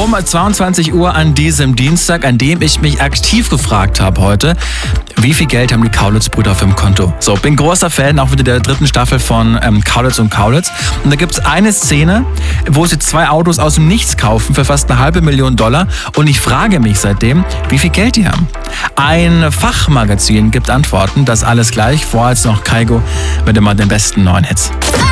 Um 22 Uhr an diesem Dienstag, an dem ich mich aktiv gefragt habe heute, wie viel Geld haben die Kaulitz-Brüder auf dem Konto? So, bin großer Fan auch wieder der 3. Staffel von Kaulitz und Kaulitz. Und da gibt es eine Szene, wo sie 2 Autos aus dem Nichts kaufen für fast $500.000. Und ich frage mich seitdem, wie viel Geld die haben. Ein Fachmagazin gibt Antworten, das alles gleich. Vorher jetzt noch Kaigo mit immer den besten neuen Hits.